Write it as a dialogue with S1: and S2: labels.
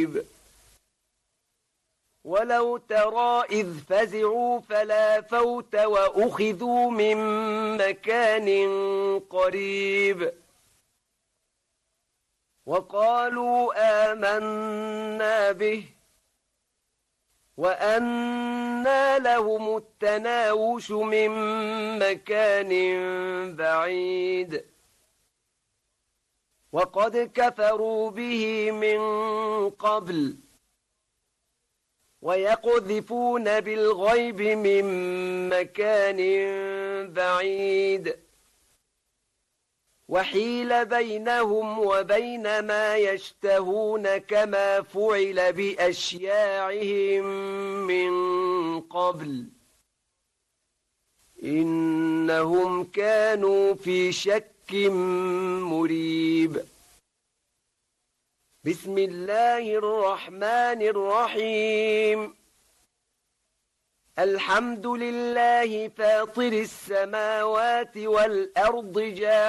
S1: قريب ولو ترى إذ فزعوا فلا فوت وأخذوا من مكان قريب وقالوا آمنا به وأنى لهم التناوش من مكان بعيد وقد كفروا به من قبل ويقذفون بالغيب من مكان بعيد وحيل بينهم وبين ما يشتهون كما فعل بأشياعهم من قبل إنهم كانوا في شك مريب بسم الله الرحمن الرحيم الحمد لله فاطر السماوات والأرض